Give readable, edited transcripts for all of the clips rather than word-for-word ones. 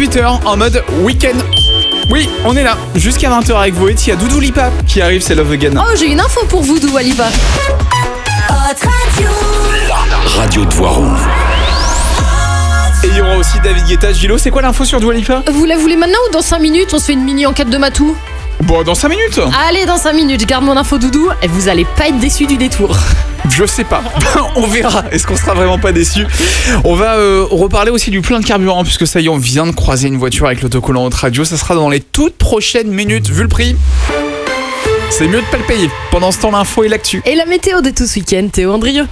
18h en mode week-end. Oui, on est là, jusqu'à 20h avec vous. Et il y a Doudou Lipa qui arrive, c'est Love Again. Oh, j'ai une info pour vous, Dua Lipa. La radio de Voiron. Et il y aura aussi David Guetta. Gilo, c'est quoi l'info sur Dua Lipa? Vous la voulez maintenant ou dans 5 minutes? On se fait une mini enquête de Matou. Bon, dans 5 minutes. Allez, dans 5 minutes, je garde mon info Doudou et vous allez pas être déçus du détour. Je sais pas, on verra. Est-ce qu'on sera vraiment pas déçus? On va reparler aussi du plein de carburant, puisque ça y est, on vient de croiser une voiture avec l'autocollant Haute Radio. Ça sera dans les toutes prochaines minutes. Vu le prix, c'est mieux de pas le payer. Pendant ce temps, l'info et l'actu. Et la météo de tout ce week-end, Théo Andrieux.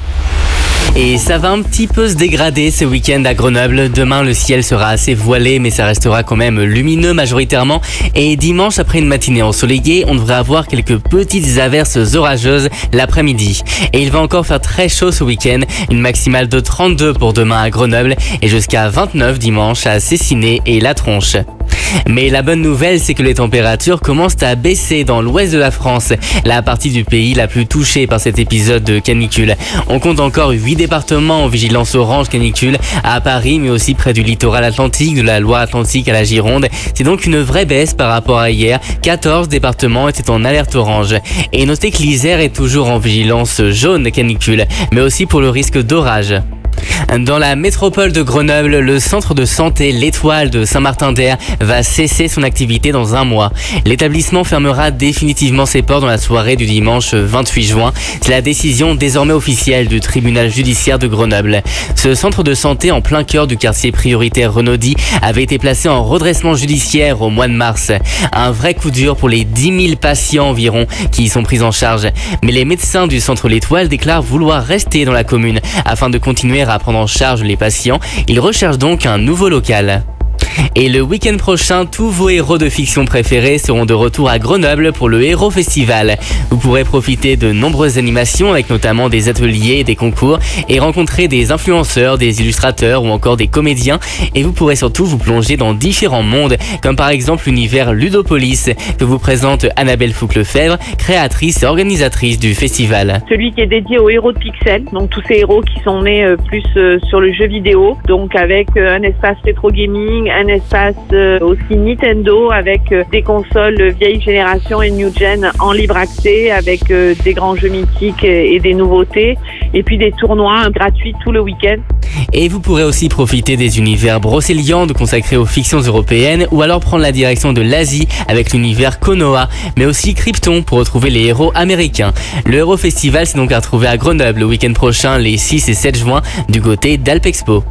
Et ça va un petit peu se dégrader ce week-end à Grenoble. Demain, le ciel sera assez voilé, mais ça restera quand même lumineux majoritairement. Et dimanche, après une matinée ensoleillée, on devrait avoir quelques petites averses orageuses l'après-midi. Et il va encore faire très chaud ce week-end. Une maximale de 32 pour demain à Grenoble et jusqu'à 29 dimanche à Cessiné et La Tronche. Mais la bonne nouvelle, c'est que les températures commencent à baisser dans l'ouest de la France, la partie du pays la plus touchée par cet épisode de canicule. On compte encore 8 départements en vigilance orange canicule à Paris, mais aussi près du littoral atlantique, de la Loire-Atlantique à la Gironde. C'est donc une vraie baisse par rapport à hier. 14 départements étaient en alerte orange. Et notez que l'Isère est toujours en vigilance jaune canicule, mais aussi pour le risque d'orage. Dans la métropole de Grenoble, le centre de santé L'Étoile de Saint-Martin-d'Air va cesser son activité dans 1 mois. L'établissement fermera définitivement ses portes dans la soirée du dimanche 28 juin. C'est la décision désormais officielle du tribunal judiciaire de Grenoble. Ce centre de santé en plein cœur du quartier prioritaire Renaudie avait été placé en redressement judiciaire au mois de mars. Un vrai coup dur pour les 10 000 patients environ qui y sont pris en charge. Mais les médecins du centre L'Étoile déclarent vouloir rester dans la commune afin de continuer à prendre en charge les patients. Ils recherchent donc un nouveau local. Et le week-end prochain, tous vos héros de fiction préférés seront de retour à Grenoble pour le Héros Festival. Vous pourrez profiter de nombreuses animations avec notamment des ateliers et des concours et rencontrer des influenceurs, des illustrateurs ou encore des comédiens. Et vous pourrez surtout vous plonger dans différents mondes, comme par exemple l'univers Ludopolis que vous présente Annabelle Fouque-Lefebvre, créatrice et organisatrice du festival. Celui qui est dédié aux héros de Pixel, donc tous ces héros qui sont nés plus sur le jeu vidéo, donc avec un espace rétro gaming, un espace aussi Nintendo avec des consoles vieille génération et new gen en libre accès avec des grands jeux mythiques et des nouveautés et puis des tournois gratuits tout le week-end. Et vous pourrez aussi profiter des univers brocéliande consacrés aux fictions européennes ou alors prendre la direction de l'Asie avec l'univers Konoha, mais aussi Krypton pour retrouver les héros américains. Le Héros Festival c'est donc à retrouver à Grenoble le week-end prochain les 6 et 7 juin du côté d'Alpexpo.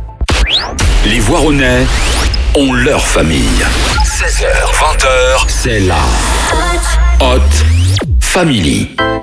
Les Voironnais ont leur famille. 16h, 20h, c'est la Hot Family.